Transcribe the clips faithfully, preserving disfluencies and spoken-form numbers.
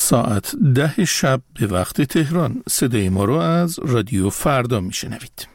ساعت ده شب به وقت تهران. صدای ما رو از رادیو فردا میشنوید.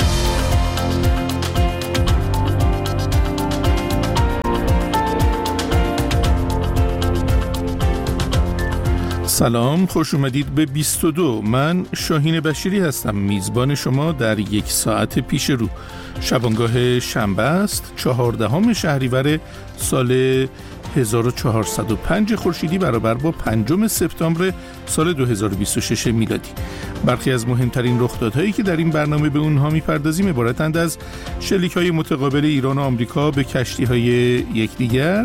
سلام، خوش اومدید به بیست و دو. من شاهین بشیری هستم، میزبان شما در یک ساعت پیش رو. شبانگاه شنبه است، چهاردهم شهریور سال هزار و چهارصد و پنج خورشیدی برابر با پنجم سپتامبر سال دو هزار و بیست و شش میلادی. برخی از مهمترین رخدادهایی که در این برنامه به اونها میپردازیم عبارتند از شلیک‌های متقابل ایران و آمریکا به کشتی‌های یکدیگر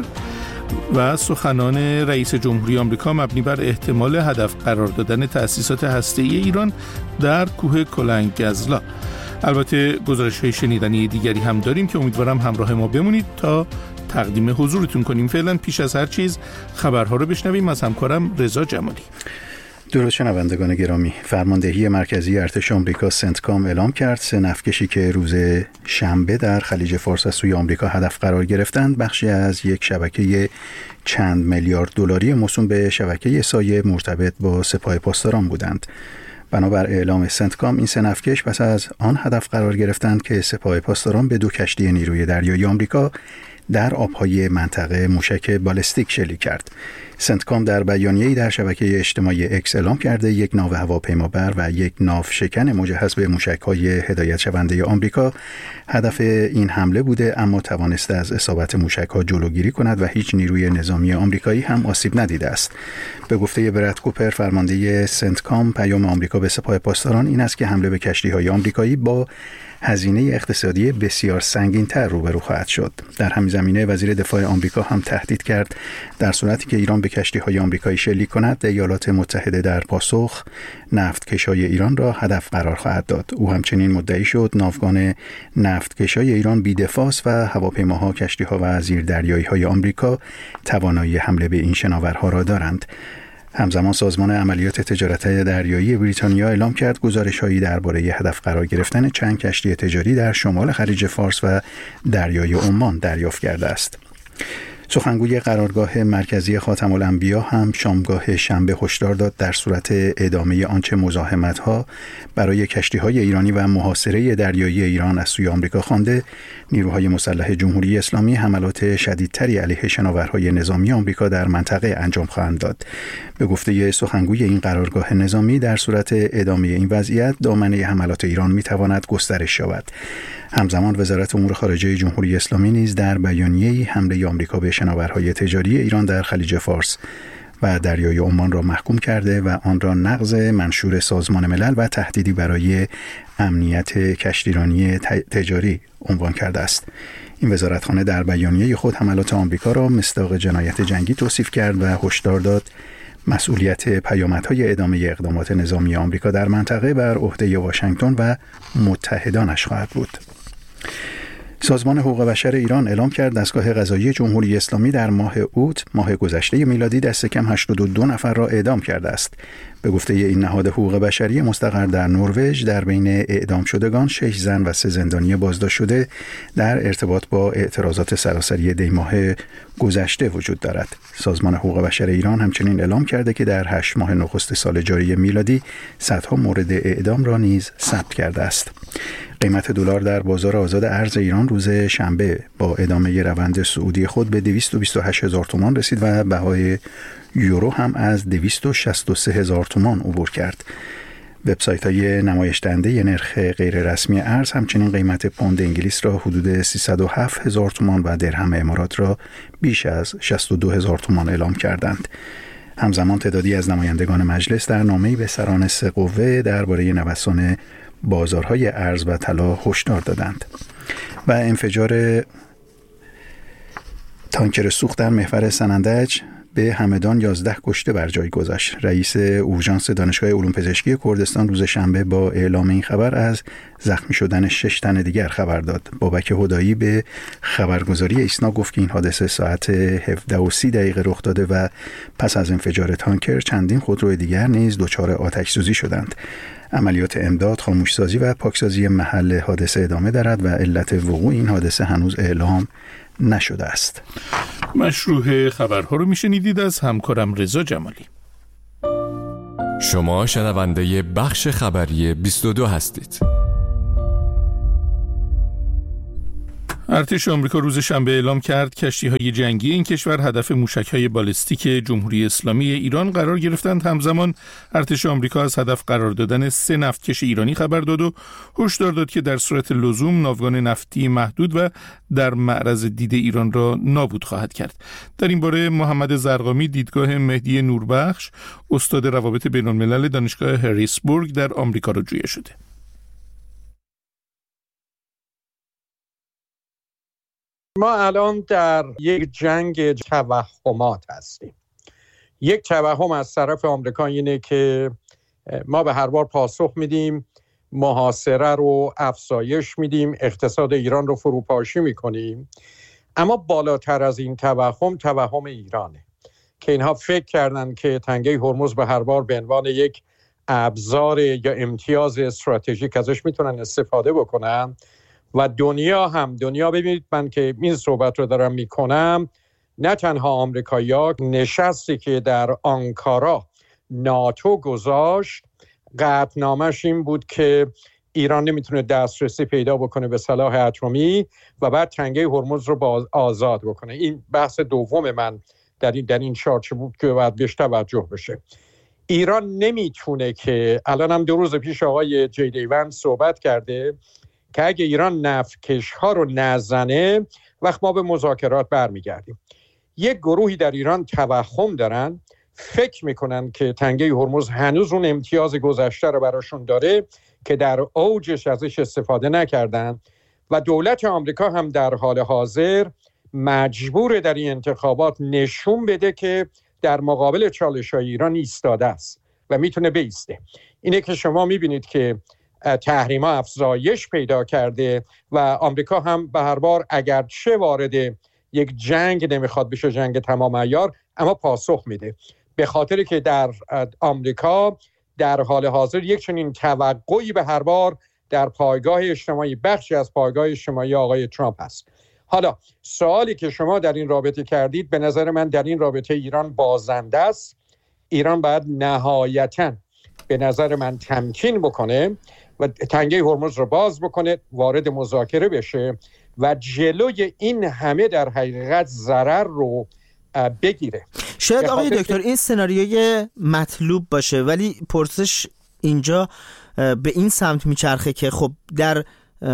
و سخنان رئیس جمهوری آمریکا مبنی بر احتمال هدف قرار دادن تأسیسات هسته‌ای ایران در کوه کلنگ‌گزلا. البته گزارش‌های شنیدنی دیگری هم داریم که امیدوارم همراه ما بمونید تا تقدیم حضورتون کنیم. فعلا پیش از هر چیز خبرها رو بشنویم از همکارم رضا جمالی. درود شنوندگان گرامی، فرماندهی مرکزی ارتش آمریکا سنتکام اعلام کرد سه نفتکشی که روز شنبه در خلیج فارس از سوی آمریکا هدف قرار گرفتند بخشی از یک شبکه چند میلیارد دلاری موسوم به شبکه سایه مرتبط با سپاه پاسداران بودند. بنابر اعلام سنتکام این سه نفتکش پس از آن هدف قرار گرفتند که سپاه پاسداران به دو کشتی نیروی دریایی آمریکا در آبهای منطقه موشک بالستیک شلیک کرد. سنتکام در بیانیه‌ای در شبکه اجتماعی اکس اعلام کرده یک ناو هواپیمابر و یک ناو شکن مجهز به موشک‌های هدایت شونده آمریکا هدف این حمله بوده، اما توانسته از اصابت موشک‌ها جلوگیری کند و هیچ نیروی نظامی آمریکایی هم آسیب ندیده است. به گفته براد کوپر فرمانده سنتکام، پیام آمریکا به سپاه پاسداران این است که حمله به کشتی‌های آمریکایی با هزینه اقتصادی بسیار سنگین‌تر روبرو خواهد شد. در همین زمینه وزیر دفاع آمریکا هم تهدید کرد در صورتی که ایران به کشتی‌های آمریکایی شلیک کند، ایالات متحده در پاسخ نفتکش‌های ایران را هدف قرار خواهد داد. او همچنین مدعی شد ناوگان نفتکش‌های ایران بی‌دفاع است و هواپیماها، کشتی‌ها و زیردریایی‌های آمریکا توانایی حمله به این شناورها را دارند. همزمان سازمان عملیات تجارت دریایی بریتانیا اعلام کرد گزارش‌هایی درباره هدف قرار گرفتن چند کشتی تجاری در شمال خلیج فارس و دریای عمان دریافت کرده است. سخنگوی قرارگاه مرکزی خاتم الانبیا هم شامگاه شنبه هشدار داد در صورت ادامه آنچه مزاحمت‌ها برای کشتی‌های ایرانی و محاصره دریایی ایران از سوی آمریکا خوانده، نیروهای مسلح جمهوری اسلامی حملات شدیدتری علیه شناورهای نظامی آمریکا در منطقه انجام خواهند داد. به گفته سخنگوی این قرارگاه نظامی، در صورت ادامه این وضعیت دامنه حملات ایران می‌تواند گسترش یابد. همزمان وزارت امور خارجه جمهوری اسلامی نیز در بیانیه‌ای حمله آمریکا به شناورهای تجاری ایران در خلیج فارس و دریای عمان را محکوم کرده و آن را نقض منشور سازمان ملل و تهدیدی برای امنیت کشتیرانی تجاری عنوان کرده است. این وزارتخانه در بیانیه خود حملات آمریکا را مصداق جنایت جنگی توصیف کرد و هشدار داد مسئولیت پیامدهای ادامه اقدامات نظامی آمریکا در منطقه بر عهده واشنگتن و متحدانش خواهد بود. سازمان حقوق بشر ایران اعلام کرد دستگاه قضایی جمهوری اسلامی در ماه اوت ماه گذشته میلادی دست کم هشتاد و دو نفر را اعدام کرده است. به گفته این نهاد حقوق بشری مستقر در نروژ، در بین اعدام شدگان شش زن و سه زندانی بازداشت شده در ارتباط با اعتراضات سراسری دی ماه گذشته وجود دارد. سازمان حقوق بشر ایران همچنین اعلام کرده که در هشت ماه نخست سال جاری میلادی صدها مورد اعدام را نیز ثبت کرده است. قیمت دلار در بازار آزاد ارز ایران روز شنبه با ادامه روند صعودی خود به دویست و بیست و هشت هزار تومان رسید و بهای یورو هم از دویست و شصت و سه هزار تومان عبور کرد. وبسایت‌های نمایش‌دهنده نرخ غیررسمی ارز همچنین قیمت پوند انگلیس را حدود سیصد و هفت هزار تومان و درهم امارات را بیش از شصت و دو هزار تومان اعلام کردند. همزمان تعدادی از نمایندگان مجلس در نامه‌ای به سران سه قوه درباره نوسان بازارهای ارز و طلا هشدار دادند. و انفجار تانکر سوخت در محور سنندج به همدان یازده کشته بر جای گذاشت. رئیس اورژانس دانشگاه علوم پزشکی کردستان روز شنبه با اعلام این خبر از زخمی شدن شش تن دیگر خبر داد. بابک هدایی به خبرگزاری ایسنا گفت که این حادثه ساعت هفده و سی دقیقه رخ داده و پس از انفجار تانکر چندین خودروی دیگر نیز دچار آتش سوزی شدند. عملیات امداد، خاموشسازی و پاکسازی محل حادثه ادامه دارد و علت وقوع این حادثه هنوز اعلام نشده است. مشروع خبرها رو میشنیدید از همکارم رضا جمالی. شما شنونده بخش خبری بیست و دو هستید. ارتش آمریکا روز شنبه اعلام کرد کشتی‌های جنگی این کشور هدف موشک‌های بالستیک جمهوری اسلامی ایران قرار گرفتند. همزمان ارتش آمریکا از هدف قرار دادن سه نفتکش ایرانی خبر داد و هشدار داد که در صورت لزوم ناوگان نفتی محدود و در معرض دید ایران را نابود خواهد کرد. در این باره محمد زرقامی دیدگاه مهدی نوربخش، استاد روابط بین‌الملل دانشگاه هریسبورگ در آمریکا را جویا شده. ما الان در یک جنگ توهمات هستیم. یک توهم از طرف آمریکا اینه که ما به هر بار پاسخ میدیم، محاصره رو افزایش میدیم، اقتصاد ایران رو فروپاشی میکنیم. اما بالاتر از این توهم، توهم ایرانه که اینها فکر کردن که تنگه هرمز به هر بار به عنوان یک ابزار یا امتیاز استراتژیک ازش میتونن استفاده بکنن و دنیا هم دنیا ببینید، من که این صحبت رو دارم میکنم، نه تنها آمریکایی‌ها، نشستی که در آنکارا ناتو گذاشت قطعنامه‌اش این بود که ایران نمیتونه دسترسی پیدا بکنه به سلاح اتمی و بعد تنگه هرمز رو باز آزاد بکنه. این بحث دوم من در این در این چارچوب بود که باید بهش توجه بشه. ایران نمیتونه که الان هم دو روز پیش آقای جی دی ونس صحبت کرده که اگه ایران نفتکش ها رو نزنه وقت ما به مذاکرات برمیگردیم. یک گروهی در ایران توهم دارن، فکر میکنن که تنگه هرمز هنوز اون امتیاز گذشته رو براشون داره که در اوجش ازش استفاده نکردن و دولت آمریکا هم در حال حاضر مجبور در این انتخابات نشون بده که در مقابل چالش‌های ایران ایستاده است و میتونه بایسته. اینه که شما میبینید که تحریما افزایش پیدا کرده و آمریکا هم به هر بار اگرچه وارد یک جنگ نمیخواد بشه، جنگ تمام عیار، اما پاسخ میده، به خاطری که در آمریکا در حال حاضر یک چنین توقعی به هر بار در پایگاه اجتماعی، بخشی از پایگاه اجتماعی آقای ترامپ هست. حالا سوالی که شما در این رابطه کردید، به نظر من در این رابطه ایران بازنده است. ایران باید نهایتاً به نظر من تمکین بکنه و تنگه هرمز رو باز بکنه، وارد مذاکره بشه و جلوی این همه در حقیقت ضرر رو بگیره. شاید آقای دکتر این سناریوی مطلوب باشه، ولی پرسش اینجا به این سمت میچرخه که خب در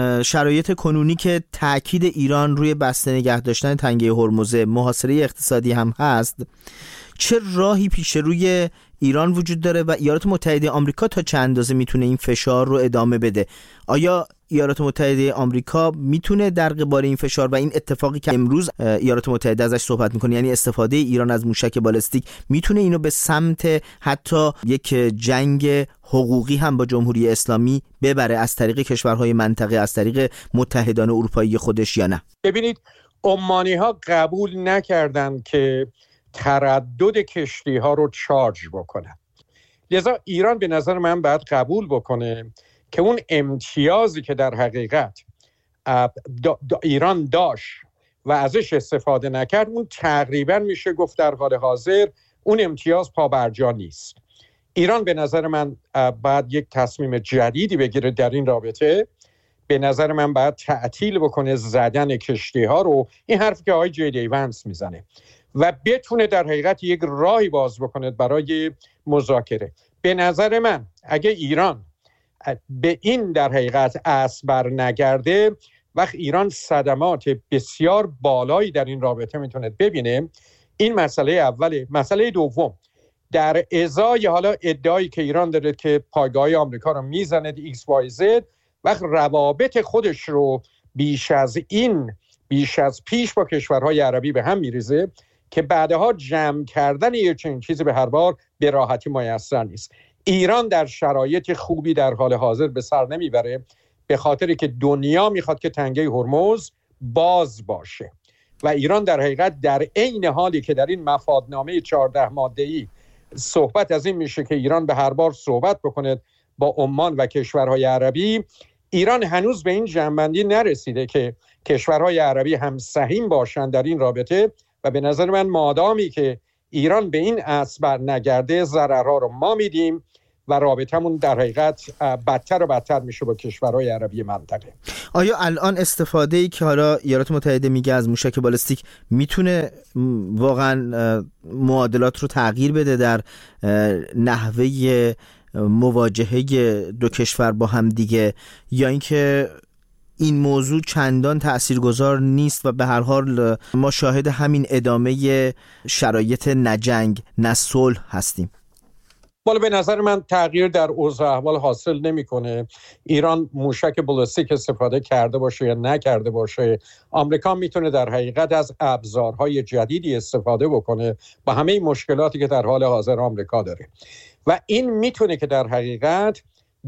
شرایط کنونی که تأکید ایران روی بسته نگه داشتن تنگه هرمز، محاصره اقتصادی هم هست، چه راهی پیش روی ایران وجود داره و ایالات متحده آمریکا تا چند اندازه میتونه این فشار رو ادامه بده؟ آیا ایالات متحده آمریکا میتونه در قبال این فشار و این اتفاقی که امروز ایالات متحده ازش صحبت میکنه، یعنی استفاده ایران از موشک بالستیک، میتونه اینو به سمت حتی یک جنگ حقوقی هم با جمهوری اسلامی ببره از طریق کشورهای منطقه، از طریق متحدان اروپایی خودش یا نه؟ ببینید، عمانی ها قبول نکردن که تردد کشتی ها رو چارج بکنن، لذا ایران به نظر من باید قبول بکنه که اون امتیازی که در حقیقت دا دا ایران داشت و ازش استفاده نکرد، اون تقریبا میشه گفت در حال حاضر اون امتیاز پابرجا نیست. ایران به نظر من باید یک تصمیم جدیدی بگیره در این رابطه. به نظر من باید تعطیل بکنه زدن کشتی ها رو، این حرفی که آقای جی دی ونس میزنه، و بتونه در حقیقت یک راهی باز بکنه برای مذاکره. به نظر من اگه ایران به این در حقیقت اسب بر نگرده، وقت ایران صدمات بسیار بالایی در این رابطه میتونه ببینه. این مسئله اوله. مسئله دوم، در ازای حالا ادعایی که ایران داره که پایگاه آمریکا رو میزنه ایکس وای زد، وقت روابط خودش رو بیش از این بیش از پیش با کشورهای عربی به هم میریزه که بعدها جمع کردن یه چنین چیزی به هر بار به راحتی میسر نیست. ایران در شرایط خوبی در حال حاضر به سر نمیبره، به خاطری که دنیا میخواد که تنگه هرمز باز باشه و ایران در حقیقت در عین حالی که در این مفادنامه چهارده ماده‌ای صحبت از این میشه که ایران به هر بار صحبت بکنه با عمان و کشورهای عربی، ایران هنوز به این جنبندی نرسیده که کشورهای عربی هم سهیم باشن در این رابطه و به نظر من مادامی که ایران به این اصل بر نگرده ضررها رو ما میدیم و رابطمون در حقیقت بدتر و بدتر میشه با کشورهای عربی منطقه. آیا الان استفاده‌ای که حالا ایالات متحده میگه از موشک بالستیک میتونه واقعا معادلات رو تغییر بده در نحوه مواجهه دو کشور با هم دیگه، یا اینکه این موضوع چندان تأثیرگذار نیست و به هر حال ما شاهد همین ادامه شرایط نجنگ نه صلح هستیم؟ بالا به نظر من تغییر در اوضاع احوال حاصل نمیکنه. ایران موشک بالستیک استفاده کرده باشه یا نکرده باشه، آمریکا میتونه در حقیقت از ابزارهای جدیدی استفاده بکنه با همه مشکلاتی که در حال حاضر آمریکا داره و این میتونه که در حقیقت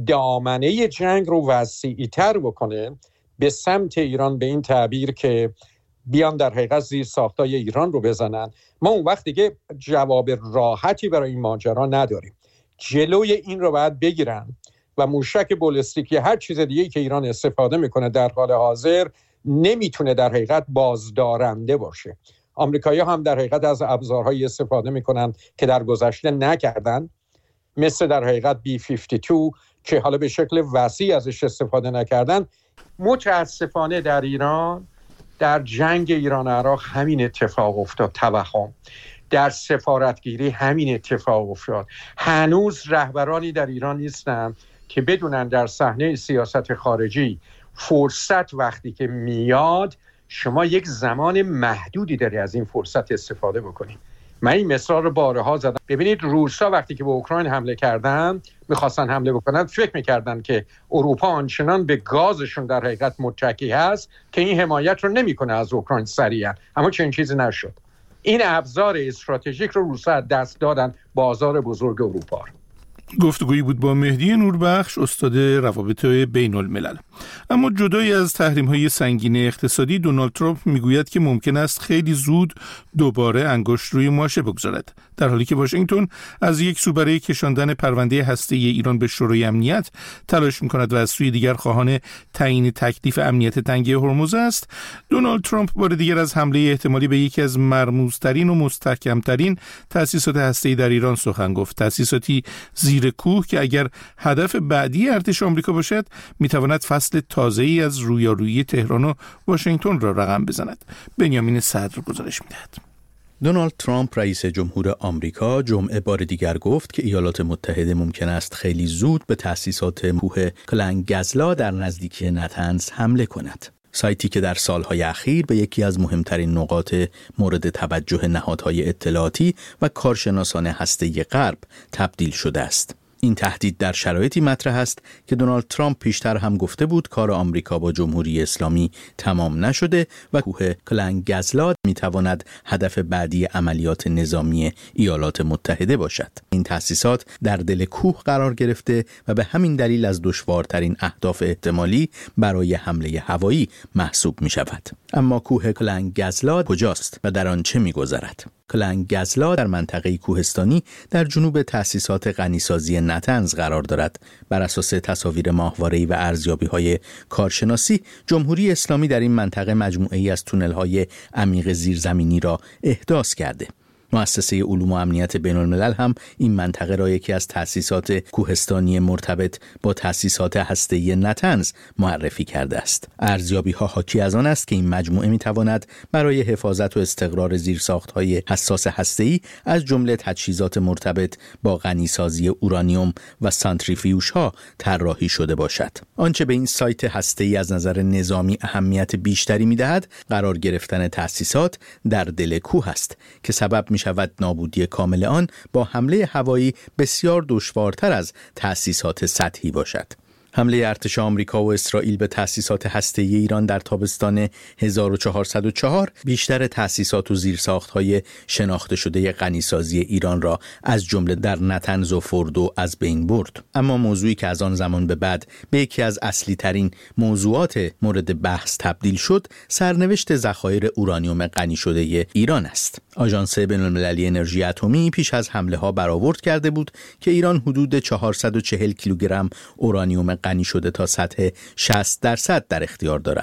دامنه جنگ رو وسیع‌تر بکنه به سمت ایران، به این تعبیر که بیان در حقیقت زیر ساختای ایران رو بزنن. ما اون وقت دیگه جواب راحتی برای این ماجرا نداریم. جلوی این رو باید بگیرن و موشک بالستیک یا هر چیز دیگه‌ای که ایران استفاده میکنه در حال حاضر نمیتونه در حقیقت بازدارنده باشه. آمریکایی‌ها هم در حقیقت از ابزارهایی استفاده میکنن که در گذشته نکردن، مثل در حقیقت بی پنجاه و دو که حالا به شکل وسیع ازش استفاده نکردن. متاسفانه در ایران در جنگ ایران عراق همین اتفاق افتاد. توهم در سفارتگیری همین اتفاق افتاد. هنوز رهبرانی در ایران نیستن که بدونن در صحنه سیاست خارجی فرصت وقتی که میاد شما یک زمان محدودی داری از این فرصت استفاده بکنید. من این مثال رو بارها زدم. ببینید روسا وقتی که به اوکراین حمله کردن، میخواستن حمله بکنن، فکر میکردن که اروپا آنچنان به گازشون در حقیقت متکی هست که این حمایت رو نمیکنه از اوکراین سریعا، اما چنین چیزی نشد. این ابزار استراتژیک رو روسا دست دادن بازار بزرگ اروپا. گفتگویی بود با مهدی نوربخش، استاد روابط بین الملل. اما جدای از تحریم‌های سنگین اقتصادی، دونالد ترامپ میگوید که ممکن است خیلی زود دوباره انگشت روی ماشه بگذارد، در حالی که واشنگتن از یک سو برای کشاندن پرونده هسته‌ای ایران به شورای امنیت تلاش می‌کند و از سوی دیگر خواهان تعیین تکلیف امنیت تنگه هرمز است. دونالد ترامپ بار دیگر از حمله احتمالی به یکی از مرموزترین و مستحکمترین تأسیسات هسته‌ای در ایران سخن گفت. تأسیساتی زیر کوه که اگر هدف بعدی ارتش آمریکا باشد میتواند فصل تازه‌ای از رویارویی تهران و واشنگتن را رقم بزند. بنیامین صدر گزارش می‌دهد. دونالد ترامپ رئیس جمهور آمریکا جمعه بار دیگر گفت که ایالات متحده ممکن است خیلی زود به تأسیسات کوه کلنگزلا در نزدیکی نتنز حمله کند. سایتی که در سالهای اخیر به یکی از مهمترین نقاط مورد توجه نهادهای اطلاعاتی و کارشناسان هسته‌ای غرب تبدیل شده است. این تهدید در شرایطی مطرح است که دونالد ترامپ پیشتر هم گفته بود کار آمریکا با جمهوری اسلامی تمام نشده و کوه کلنگزلا میتواند هدف بعدی عملیات نظامی ایالات متحده باشد. این تأسیسات در دل کوه قرار گرفته و به همین دلیل از دشوارترین اهداف احتمالی برای حمله هوایی محسوب می شود. اما کوه کلنگزلا کجاست و در آن چه می گذرد؟ کلنگزلا در منطقه کوهستانی در جنوب تأسیسات غنیسازی نتنز قرار دارد. بر اساس تصاویر ماهواره‌ای و ارزیابی‌های کارشناسی، جمهوری اسلامی در این منطقه مجموعه‌ای از تونل‌های عمیق زیرزمینی را احداث کرده. مؤسسه علوم و امنیت بین الملل هم این منطقه را یکی از تأسیسات کوهستانی مرتبط با تأسیسات هسته‌ای نتنز معرفی کرده است. ارزیابی‌ها حاکی از آن است که این مجموعه می‌تواند برای حفاظت و استقرار زیرساخت‌های حساس هسته‌ای از جمله تجهیزات مرتبط با غنیسازی اورانیوم و سانتریفیوژها طراحی شده باشد. آنچه به این سایت هسته‌ای از نظر نظامی اهمیت بیشتری می‌دهد، قرار گرفتن تأسیسات در دل کوه است که سبب می شود نابودی کامل آن با حمله هوایی بسیار دشوارتر از تأسیسات سطحی باشد. حمله ارتش آمریکا و اسرائیل به تأسیسات هسته‌ای ایران در تابستان هزار و چهارصد و چهار بیشتر تأسیسات و زیرساخت‌های شناخته شده غنیسازی ایران را از جمله در نتنز و فوردو از بین برد. اما موضوعی که از آن زمان به بعد به یکی از اصلی ترین موضوعات مورد بحث تبدیل شد، سرنوشت ذخایر اورانیوم غنی شده ایران است. آژانس بین‌المللی انرژی اتمی پیش از حمله‌ها برآورد کرده بود که ایران حدود چهارصد و چهل کیلوگرم اورانیوم غنی شده تا سطح شصت درصد در اختیار دارد.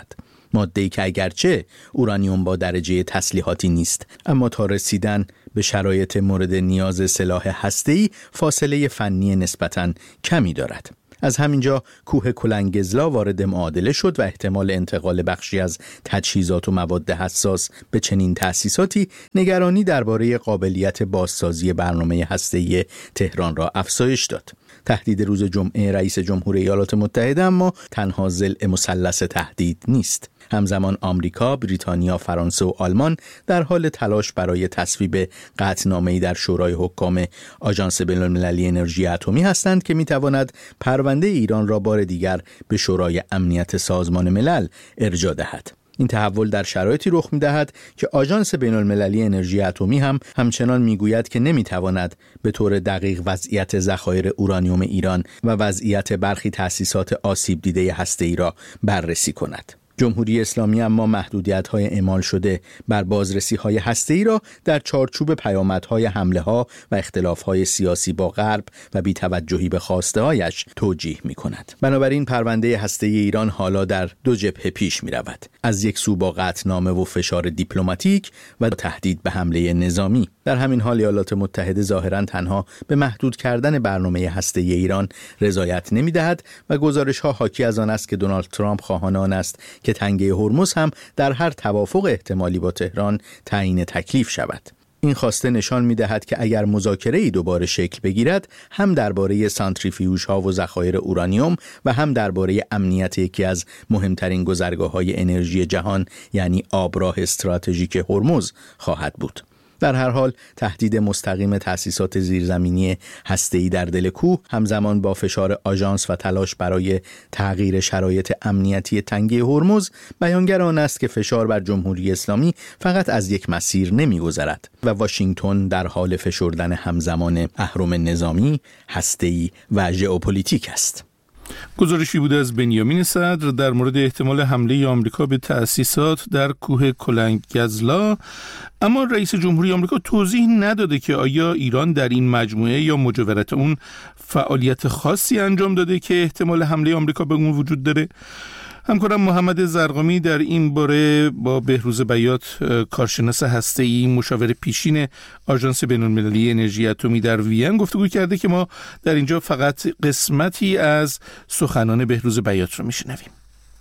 ماده‌ای که اگرچه اورانیوم با درجه تسلیحاتی نیست، اما تا رسیدن به شرایط مورد نیاز سلاح هسته‌ای فاصله فنی نسبتاً کمی دارد. از همینجا کوه کلنگزلا وارد معادله شد و احتمال انتقال بخشی از تجهیزات و مواد حساس به چنین تأسیساتی نگرانی درباره قابلیت بازسازی برنامه هسته‌ای تهران را افزایش داد. تهدید روز جمعه رئیس جمهور ایالات متحده اما تنها ضلع مثلث تهدید نیست. همزمان آمریکا، بریتانیا، فرانسه و آلمان در حال تلاش برای تصویب قطعنامه‌ای در شورای حکام آژانس بین‌المللی انرژی اتمی هستند که می‌تواند پرونده ایران را بار دیگر به شورای امنیت سازمان ملل ارجاع دهد. این تحول در شرایطی رخ می‌دهد که آژانس بین‌المللی انرژی اتمی هم همچنان می‌گوید که نمی‌تواند به طور دقیق وضعیت ذخایر اورانیوم ایران و وضعیت برخی تأسیسات آسیب دیده هسته‌ای را بررسی کند. جمهوری اسلامی اما محدودیت‌های اعمال شده بر بازرسی‌های هسته‌ای را در چارچوب پیامدهای حمله‌ها و اختلاف‌های سیاسی با غرب و بی‌توجهی به خواسته‌هایش توجیه می‌کند. بنابراین پرونده هسته‌ای ایران حالا در دو جبهه پیش می‌رود. از یک سو با قطعنامه و فشار دیپلماتیک و تهدید به حمله نظامی. در همین حال ایالات متحده ظاهراً تنها به محدود کردن برنامه هسته‌ای ایران رضایت نمی‌دهد و گزارش‌ها حاکی از آن است که دونالد ترامپ خواهان آن است که تنگه هرمز هم در هر توافق احتمالی با تهران تعیین تکلیف شود. این خواسته نشان می‌دهد که اگر مذاکره‌ای دوباره شکل بگیرد، هم درباره سانتریفیوژها و ذخایر اورانیوم و هم درباره امنیت یکی از مهمترین گذرگاه‌های انرژی جهان یعنی آبراه استراتژیک هرمز خواهد بود. در هر حال تهدید مستقیم تأسیسات زیرزمینی هسته‌ای در دل کوه همزمان با فشار آژانس و تلاش برای تغییر شرایط امنیتی تنگه هرمز بیانگر آن است که فشار بر جمهوری اسلامی فقط از یک مسیر نمی‌گذرد و واشنگتن در حال فشردن همزمان اهرم نظامی، هسته‌ای و ژئوپلیتیک است. گزارشی بوده از بنیامین صدر در مورد احتمال حمله آمریکا به تأسیسات در کوه کلنگزلا. اما رئیس جمهوری آمریکا توضیح نداده که آیا ایران در این مجموعه یا مجاورت اون فعالیت خاصی انجام داده که احتمال حمله آمریکا به اون وجود داره. همکارم محمد زرقامی در این باره با بهروز بیات، کارشناس هسته‌ای، مشاور پیشین آژانس بین‌المللی انرژی اتمی در وین گفتگو کرده که ما در اینجا فقط قسمتی از سخنان بهروز بیات رو میشنویم.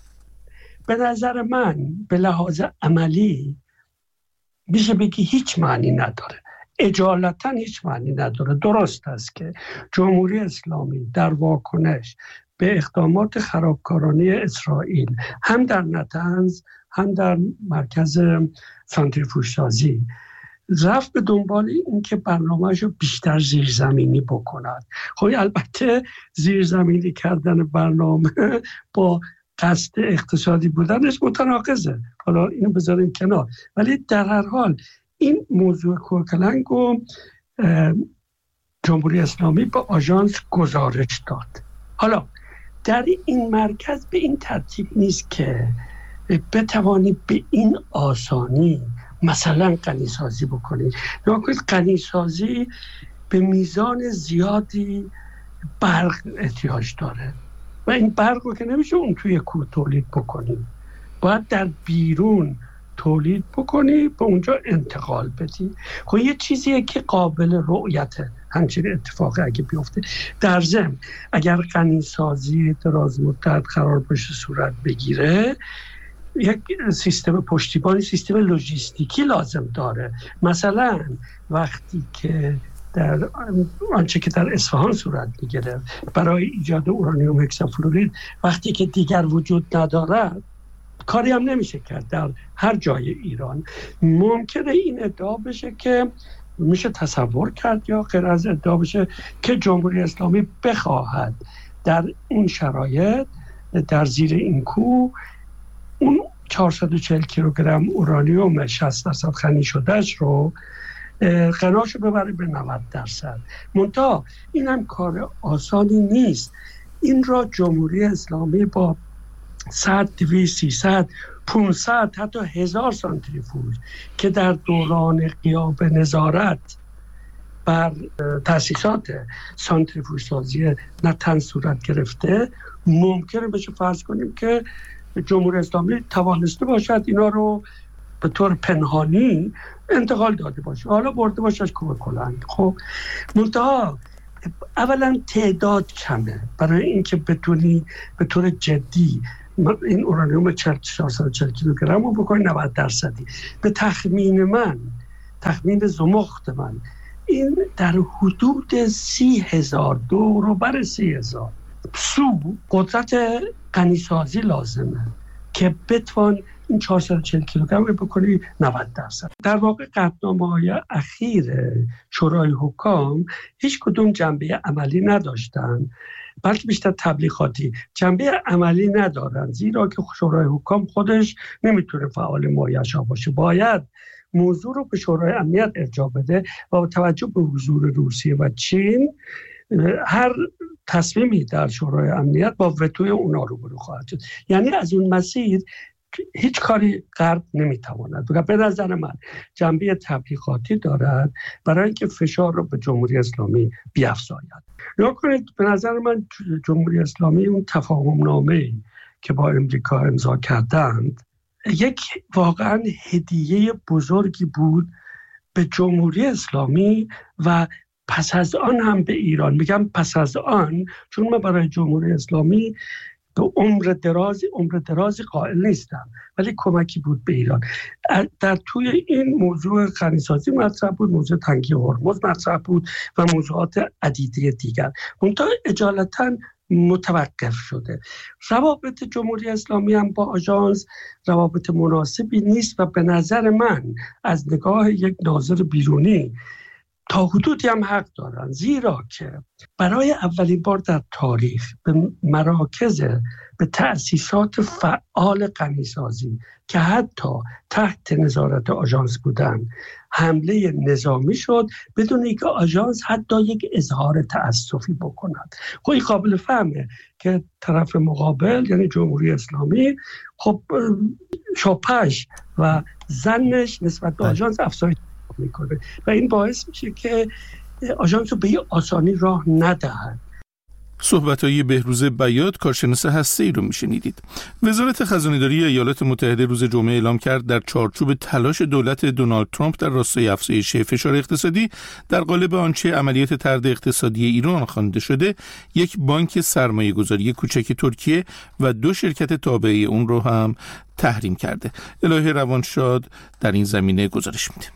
به نظر من به لحاظ عملی میشه بگی هیچ معنی نداره، اجالتا هیچ معنی نداره. درست است که جمهوری اسلامی در واکنش به اقدامات خرابکارانه اسرائیل هم در نتنز هم در مرکز سانتریفوژسازی رفت به دنبال این که برنامه‌اش رو بیشتر زیرزمینی بکند. خب البته زیرزمینی کردن برنامه با قصد اقتصادی بودنش متناقضه، حالا اینو بذاریم کنار، ولی در هر حال این موضوع کوهکلنگ رو جمهوری اسلامی به آژانس گزارش داد. حالا در این مرکز به این ترتیب نیست که بتوانی به این آسانی مثلا غنیسازی بکنی. نگاه کنید، غنیسازی به میزان زیادی برق احتیاج داره و این برق رو که نمیشه اون توی کوه تولید بکنی، باید در بیرون تولید بکنی، به اونجا انتقال بدی. خب یه چیزیه که قابل رؤیته همچین اتفاقی اگه بیفته. در ضمن اگر غنیسازی دراز مدت قرار باشه صورت بگیره، یک سیستم پشتیبانی، سیستم لوجستیکی لازم داره. مثلا وقتی که در آنچه که در اصفهان صورت میگیره برای ایجاد اورانیوم هکسافلورید، وقتی که دیگر وجود ندارد کاری هم نمیشه کرد در هر جای ایران. ممکنه این ادعا بشه که میشه تصور کرد یا غیر از ادعا بشه که جمهوری اسلامی بخواهد در اون شرایط در زیر این کوه اون چهارصد و چهل کیلوگرم اورانیوم شصت درصد غنی شدهش رو غناشو ببره به نود درصد. منتها این هم کار آسانی نیست. این را جمهوری اسلامی با صد، دویست، سیصد، پانصد حتی هزار سانتریفوژ که در دوران غیاب نظارت بر تأسیسات سانتریفوژ سازی نتنز صورت گرفته، ممکنه بشه فرض کنیم که جمهوری اسلامی توانسته باشد اینا رو به طور پنهانی انتقال داده باشه، حالا برده باشه از کوه کلنگ. خب منتها اولا تعداد کمه برای اینکه بتونی به طور جدی این اورانیوم چهارصد و چهل کیلوگرم رو بکنی نود درصدی. به تخمین من، تخمین زمخت من، این در حدود سی هزار دو رو بر سی هزار سو قدرت غنیسازی لازمه که بتوان این چهارصد و چهل کیلوگرم رو بکنی نود درصد. در واقع قطعنامه‌های اخیر شورای حکام هیچ کدوم جنبه عملی نداشتن، بلکه بیشتر تبلیغاتی. جنبه عملی ندارن زیرا که شورای حکام خودش نمیتونه فعال مایشا باشه، باید موضوع رو به شورای امنیت ارجاع بده و با توجه به حضور روسیه و چین هر تصمیمی در شورای امنیت با وتوی اونا روبرو خواهد شد. یعنی از اون مسیر هیچ کاری غرب نمیتواند. به نظر من جنبه تبلیغاتی دارد برای اینکه فشار رو به جمهوری اسلامی بیفزاید. یا کنید به نظر من جمهوری اسلامی اون تفاهم نامه‌ای که با امریکا امضا کردند یک واقعا هدیه بزرگی بود به جمهوری اسلامی و پس از آن هم به ایران. میگم پس از آن چون من برای جمهوری اسلامی به عمر دراز عمر درازی قائل نیستم، ولی کمکی بود به ایران. در توی این موضوع غنیسازی مطرح بود، موضوع تنگی هرمز مطرح بود و موضوعات عدیده دیگر. منتها اجالتا متوقف شده. روابط جمهوری اسلامی هم با آژانس روابط مناسبی نیست و به نظر من از نگاه یک ناظر بیرونی تا حدودی هم حق دارن، زیرا که برای اولین بار در تاریخ به مراکز، به تأسیسات فعال غنیسازی که حتی تحت نظارت آژانس بودن حمله نظامی شد بدون اینکه آژانس حتی یک اظهار تأسفی بکند. خب این قابل فهمه که طرف مقابل یعنی جمهوری اسلامی خب شاپش و زنش نسبت به آژانس افزایش میکنه و این باعث میشه که آژانس رو به این آسانی راه ندهد. صحبت‌های بهروز بیات، کارشناس هسته‌ای رو میشنیدید. وزارت خزانه‌داری ایالات متحده روز جمعه اعلام کرد در چارچوب تلاش دولت دونالد ترامپ در راستای افزایش فشار اقتصادی در قالب آنچه عملیات طرد اقتصادی ایران خوانده شده، یک بانک سرمایه‌گذاری کوچک ترکیه و دو شرکت تابعه اون رو هم تحریم کرده. الهه روانشاد در این زمینه گزارش میده.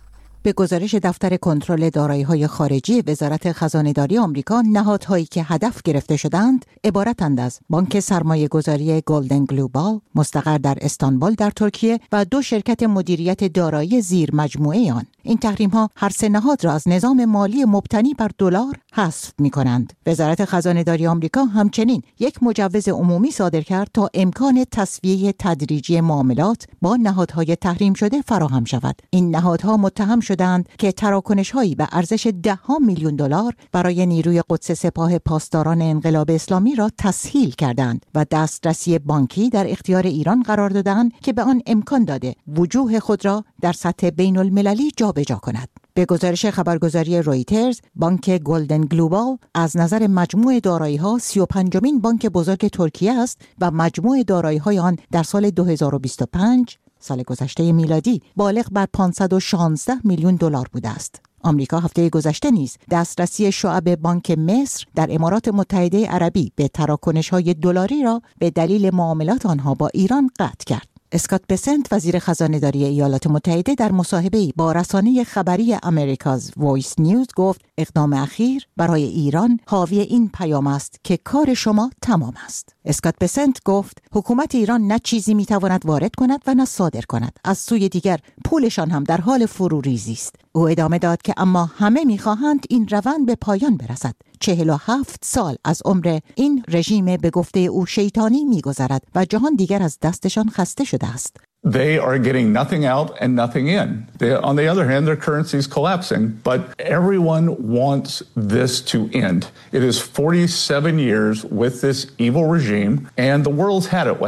به گزارش دفتر کنترل دارایی‌های خارجی وزارت خزانه‌داری آمریکا، نهادهایی که هدف گرفته شدند عبارتند از بانک سرمایه‌گذاری گلدن گلوبال مستقر در استانبول در ترکیه و دو شرکت مدیریت دارایی زیر مجموعه آن. این تحریم‌ها هر سه نهاد را از نظام مالی مبتنی بر دلار حذف می‌کنند. وزارت خزانه‌داری آمریکا همچنین یک مجوز عمومی صادر کرد تا امکان تسویه تدریجی معاملات با نهادهای تحریم شده فراهم شود. این نهادها متهم شدند که تراکنش‌هایی به ارزش ده ها میلیون دلار برای نیروی قدس سپاه پاسداران انقلاب اسلامی را تسهیل کردند و دسترسی بانکی در اختیار ایران قرار دادند که به آن امکان داده وجوه خود را در سطح بین‌المللی جابجا کند. به گزارش خبرگزاری رویترز، بانک گلدن گلوبال از نظر مجموع دارایی‌ها سی و پنجمین بانک بزرگ ترکیه است و مجموع دارایی‌های آن در سال دو هزار و بیست و پنج سال گذشته میلادی بالغ بر پانصد و شانزده میلیون دلار بوده است. آمریکا هفته گذشته نیز دسترسی شعب بانک مصر در امارات متحده عربی به تراکنش‌های دلاری را به دلیل معاملات آنها با ایران قطع کرد. اسکات بسنت، وزیر خزانه‌داری ایالات متحده، در مصاحبه‌ای با رسانه خبری امریکاز وایس نیوز گفت اقدام اخیر برای ایران حاوی این پیام است که کار شما تمام است. اسکات بسنت گفت حکومت ایران نه چیزی میتواند وارد کند و نه صادر کند. از سوی دیگر پولشان هم در حال فروریزی است. او ادامه داد که اما همه میخواهند این روند به پایان برسد. چهل و هفت سال از عمر این رژیم به گفته او شیطانی میگذرد و جهان دیگر از دستشان خسته شده است. They are getting nothing out and nothing in. They, on the other hand, their currency is collapsing, but everyone wants this to end. It is forty-seven years with this evil regime, and the world's had it with them.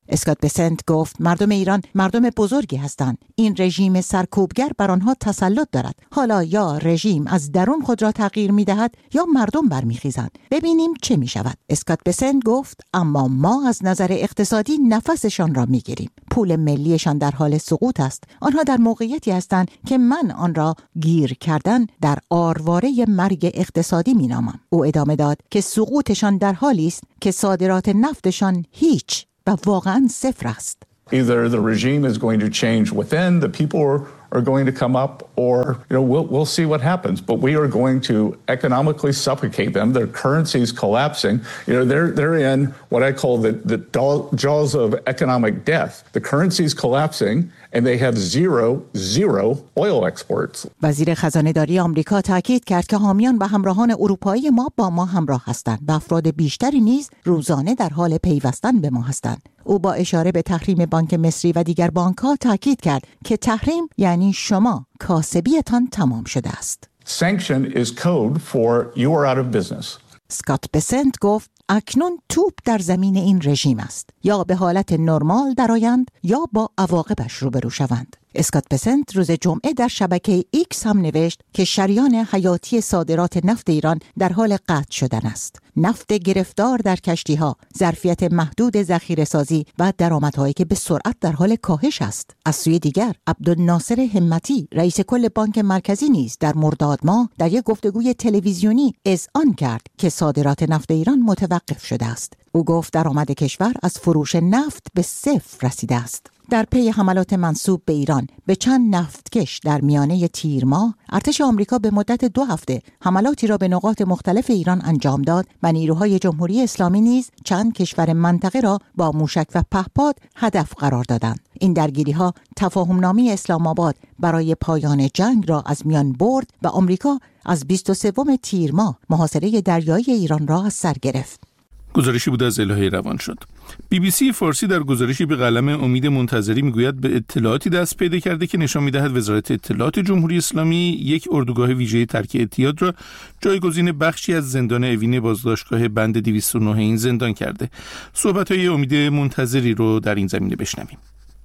اسکات بسنت گفت مردم ایران مردم بزرگی هستند. این رژیم سرکوبگر بر آنها تسلط دارد. حالا یا رژیم از درون خود را تغییر می‌دهد یا مردم برمیخیزند. ببینیم چه می‌شود. اسکات بسنت گفت اما ما از نظر اقتصادی نفسشان را می‌گیریم. پول ملیشان در حال سقوط است. آنها در موقعیتی هستند که من آن را گیر کردن در آرواره مرگ اقتصادی می‌نامم. او ادامه داد که سقوطشان در حالی است که صادرات نفتشان هیچ و واقعاً صفر است. Either the regime is going to change within, the people are, are going to come up, or you know we'll we'll see what happens. But we are going to economically suffocate them. Their currency is collapsing. You know they're they're in what I call the the jaws of economic death. The currency is collapsing, and they have zero zero oil exports. وزیر خزانه‌داری آمریکا تاکید کرد که حامیان و همراهان اروپایی ما با ما همراه هستند و افراد بیشتری نیز روزانه در حال پیوستن به ما هستند. او با اشاره به تحریم بانک مصری و دیگر بانک‌ها تاکید کرد که تحریم یعنی شما کاسبیتان تمام شده است. Sanction is code for you are out of business. اسکات بسنت گفت اکنون توپ در زمین این رژیم است. یا به حالت نرمال درآیند یا با عواقبش روبرو شوند. اسکات بسنت روز جمعه در شبکه ایکس هم نوشت که شریان حیاتی صادرات نفت ایران در حال قطع شدن است. نفت گرفتار در کشتی‌ها، ظرفیت محدود ذخیره‌سازی و درآمدهایی که به سرعت در حال کاهش است. از سوی دیگر، عبدالناصر همتی، رئیس کل بانک مرکزی نیز در مرداد ماه در یک گفتگوی تلویزیونی اذعان کرد که صادرات نفت ایران متوقف شده است. او گفت درآمد کشور از فروش نفت به صفر رسیده است. در پی حملات منسوب به ایران به چند نفتکش در میانه تیر ماه، ارتش آمریکا به مدت دو هفته حملاتی را به نقاط مختلف ایران انجام داد و نیروهای جمهوری اسلامی نیز چند کشور منطقه را با موشک و پهپاد هدف قرار دادند. این درگیری‌ها تفاهمنامه اسلام آباد برای پایان جنگ را از میان برد و آمریکا از بیست و سوم تیر ماه محاصره دریایی ایران را از سر گرفت. گزارشی بود از الهه روان شد. بی بی سی فارسی در گزارشی به قلم امید منتظری میگوید به اطلاعاتی دست پیدا کرده که نشان میدهد وزارت اطلاعات جمهوری اسلامی یک اردوگاه ویژه ترک اعتیاد را جایگزین بخشی از زندان اوین بازداشتگاه بند دویست و نه این زندان کرده. صحبت‌های امید منتظری رو در این زمینه بشنویم.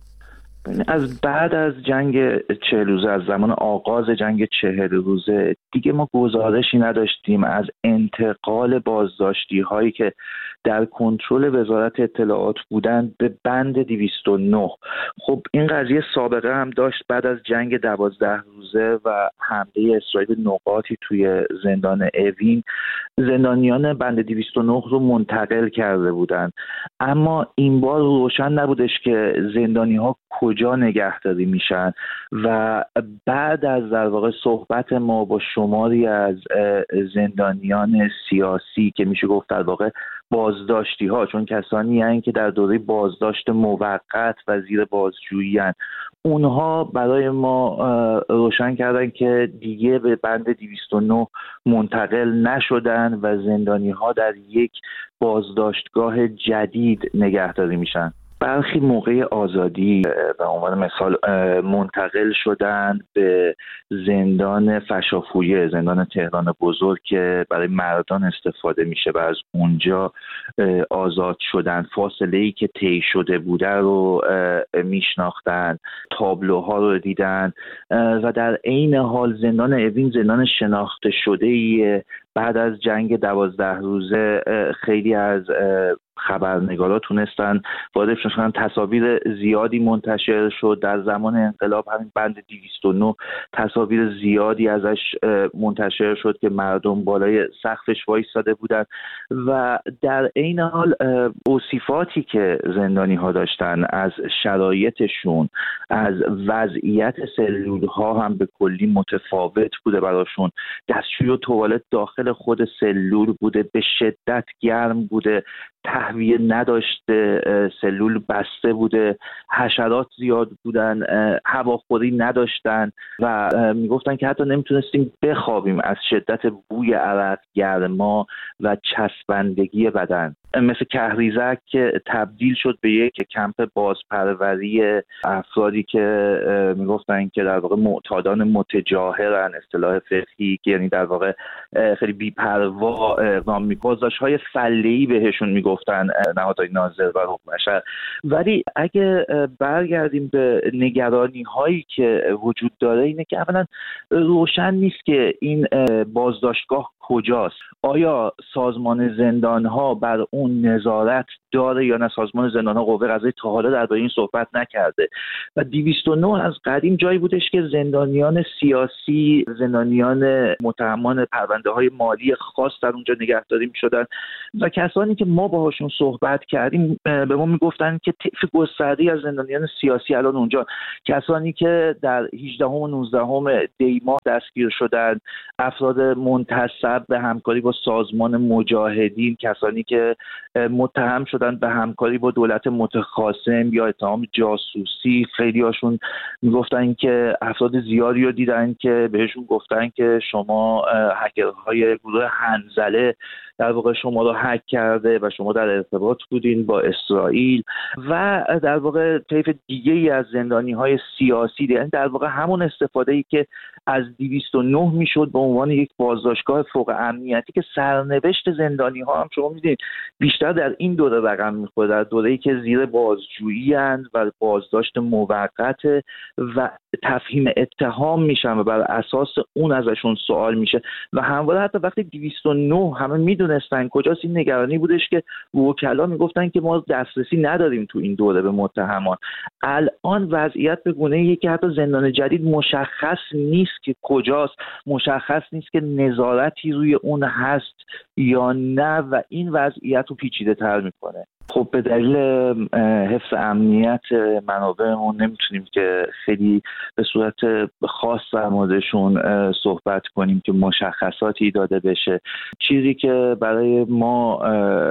از بعد از جنگ چهل روزه، از زمان آغاز جنگ چهل روزه دیگه ما گزارشی نداشتیم از انتقال بازداشتی هایی که در کنترل وزارت اطلاعات بودن به بند دویست و نه. خب این قضیه سابقه هم داشت. بعد از جنگ دوازده روزه و حمله اسرائیل نقاطی توی زندان اوین، زندانیان بند دویست و نه رو منتقل کرده بودن، اما این بار روشن نبودش که زندانی ها کجا نگهداری میشن و بعد از در واقع صحبت ما با شماری از زندانیان سیاسی که میشه گفت در واقع بازداشتی ها، چون کسانی هستند که در دوره بازداشت موقت و زیر بازجویی هستند، اونها برای ما روشن کردن که دیگه به بند دویست و نه منتقل نشدن و زندانی ها در یک بازداشتگاه جدید نگهداری میشن. برخی موقع آزادی به عنوان مثال منتقل شدن به زندان فشافویه، زندان تهران بزرگ که برای مردان استفاده میشه و از اونجا آزاد شدن. فاصله ای که طی شده بوده رو میشناختن، تابلوها رو دیدن و در عین حال زندان اوین زندان شناخته شده ایه. بعد از جنگ دوازده روزه خیلی از خبرنگارا تونستن وارد شدن، تصاویر زیادی منتشر شد. در زمان انقلاب همین بند دویست و نه تصاویر زیادی ازش منتشر شد که مردم بالای سقفش وایساده بودن و در عین حال اوصافاتی که زندانی ها داشتن از شرایطشون، از وضعیت سلول ها هم به کلی متفاوت بوده براشون. دستشویی و توالت داخل خود سلول بوده، به شدت گرم بوده، تهویه نداشته، سلول بسته بوده، حشرات زیاد بودن، هواخوری نداشتن و میگفتن که حتی نمیتونستیم بخوابیم از شدت بوی عرق، گرما و چسبندگی بدن. مثل کهریزک که تبدیل شد به یک کمپ بازپروری افرادی که میگفتن که در واقع معتادان متجاهرن، اصطلاح فقهی که یعنی در واقع خیلی بی‌پروا اقدام می‌کنه. بازداشت‌های فله‌ای بهشون میگفتن نهادهای ناظر و حکم بشر. ولی اگه برگردیم به نگرانی‌هایی که وجود داره، اینه که اولا روشن نیست که این بازداشتگاه کجاست. آیا سازمان زندان‌ها بر اون نظارت داره یا نه؟ سازمان زندان‌ها، قوه قضاییه تا حالا درباره این صحبت نکرده. و دویست و نه از قدیم جایی بودش که زندانیان سیاسی، زندانیان متهمان پرونده‌های مالی خاص در اونجا نگهداری می‌شدن و کسانی که ما باهاشون صحبت کردیم به ما میگفتن که طیف گسترده‌ای از زندانیان سیاسی الان اونجا، کسانی که در هجدهم و نوزدهم دی ماه دستگیر شدن، افراد منتسب به همکاری با سازمان مجاهدین، کسانی که متهم شدن به همکاری با دولت متخاصم یا اتهام جاسوسی. خیلی هاشون میگفتن که افراد زیادی رو دیدن که بهشون گفتن که شما هکرهای گروه حنظله در واقع شما رو هک کرده و شما در ارتباط بودین با اسرائیل. و در واقع طیف دیگه ای از زندانی های سیاسی، یعنی در واقع همون استفاده ای که از دویست و نه میشد به عنوان یک بازداشتگاه فوق امنیتی، که سرنوشت زندانی ها هم شما میدونید بیشتر در این دوره رقم میخوره، در دوره‌ای که زیر بازجویی اند و بازداشت موقت و تفهیم اتهام میشن و بر اساس اون ازشون سوال میشه. و همواره حتی وقتی دویست و نه همه میدونستن کجاست، این نگرانی بودش که وکلا میگفتن که ما دسترسی نداریم تو این دوره به متهمان. الان وضعیت به گونه‌ایه که حتی زندان جدید مشخص نیست که کجاست، مشخص نیست که نظارتی روی اون هست یا نه و این وضعیت رو پیچیده تر میکنه. خب به دلیل حفظ امنیت منابعمون نمیتونیم که خیلی به صورت خاص در موردشون صحبت کنیم که مشخصاتی داده بشه. چیزی که برای ما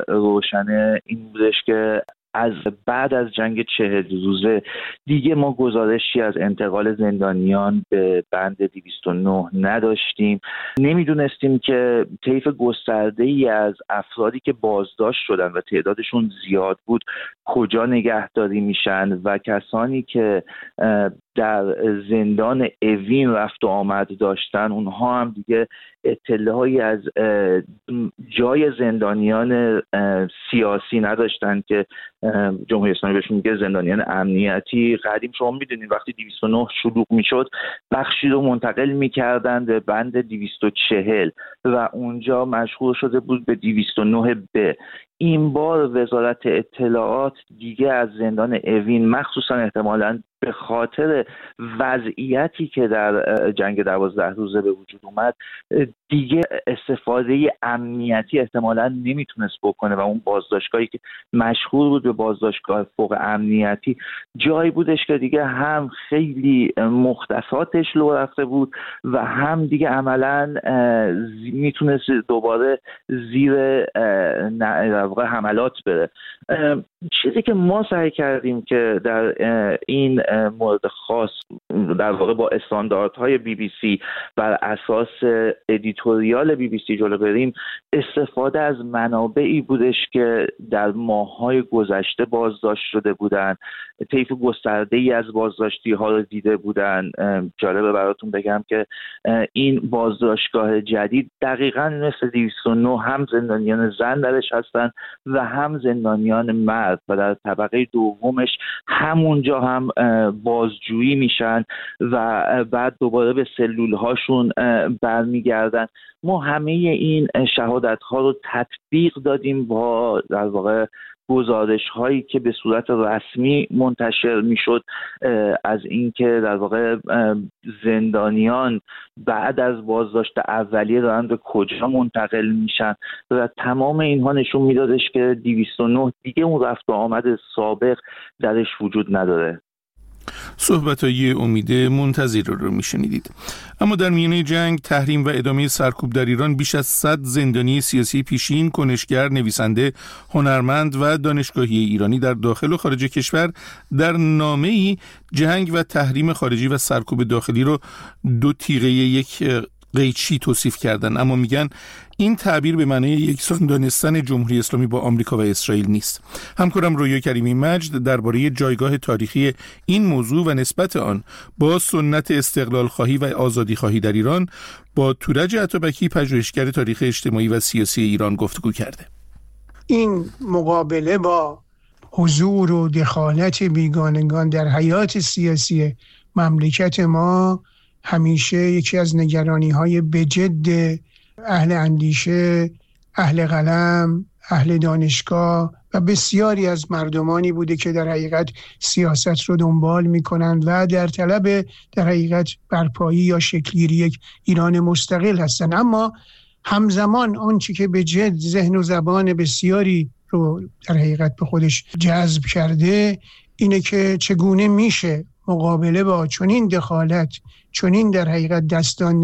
روشنه این بودش که از بعد از جنگ چهل روزه دیگه ما گزارشی از انتقال زندانیان به بند دویست و نه نداشتیم. نمیدونستیم که طیف گسترده‌ای از افرادی که بازداشت شدن و تعدادشون زیاد بود کجا نگهداری میشن و کسانی که در زندان اوین رفت و آمد داشتن اونها هم دیگه اطلاعی از جای زندانیان سیاسی نداشتن که جمهوری اسلامی بهشون میگه زندانیان امنیتی. قدیم شما میدونید وقتی دویست و نه شلوغ میشد بخشی رو منتقل میکردن به بند دویست و چهل و اونجا مشغول شده بود به دویست و نه ب. این بار وزارت اطلاعات دیگه از زندان اوین مخصوصا احتمالاً به خاطر وضعیتی که در جنگ دوازده روزه به وجود اومد دیگه استفاده امنیتی احتمالاً نمیتونست بکنه و اون بازداشتگاهی که مشهور بود به بازداشتگاه فوق امنیتی جایی بودش که دیگه هم خیلی مختصاتش لو رفته بود و هم دیگه عملاً میتونست دوباره زیر در واقع حملات بره. چیزی که ما سعی کردیم که در این مورد خاص در واقع با استانداردهای بی بی سی بر اساس ادیتوریال بی بی سی جلو بریم، استفاده از منابعی بودش که در ماه‌های گذشته بازداشت شده بودن، طیف گسترده‌ای از بازداشتی ها رو دیده بودن. جالبه براتون بگم که این بازداشتگاه جدید دقیقاً مثل دویست و نه هم زندانیان زن درش هستن و هم زندانیان مرد و در طبقه دومش همونجا هم بازجویی میشن و بعد دوباره به سلول هاشون برمیگردن. ما همه این شهادت ها رو تطبیق دادیم با در واقع گزارش هایی که به صورت رسمی منتشر میشد از اینکه در واقع زندانیان بعد از بازداشت اولیه دارن به کجا منتقل میشن و تمام اینها نشون میدادش که دویست و نه دیگه اون رفت و آمد سابق درش وجود نداره. صحبت‌های امید منتظر رو میشنیدید. اما در میانه جنگ، تحریم و ادامه سرکوب در ایران بیش از صد زندانی سیاسی پیشین، کنشگر، نویسنده، هنرمند و دانشگاهی ایرانی در داخل و خارج کشور در نامه‌ای جنگ و تحریم خارجی و سرکوب داخلی رو دو تیغه یک قیچی توصیف کردن، اما میگن این تعبیر به معنی یکسان دانستن جمهوری اسلامی با آمریکا و اسرائیل نیست. همکارم رویا کریمی مجد درباره جایگاه تاریخی این موضوع و نسبت آن با سنت استقلال خواهی و آزادی خواهی در ایران با تورج عطابکی پژوهشگر تاریخ اجتماعی و سیاسی ایران گفتگو کرده. این مقابله با حضور و دخالت بیگانگان در حیات سیاسی مملکت ما همیشه یکی از نگرانی‌های بجد اهل اندیشه، اهل قلم، اهل دانشگاه و بسیاری از مردمانی بوده که در حقیقت سیاست رو دنبال می‌کنند و در طلب در حقیقت برپایی یا شکل‌گیری یک ایران مستقل هستند. اما همزمان آنچه که به جد ذهن و زبان بسیاری رو در حقیقت به خودش جذب کرده اینه که چگونه میشه مقابله با چنین دخالت، چنین در حقیقت دستان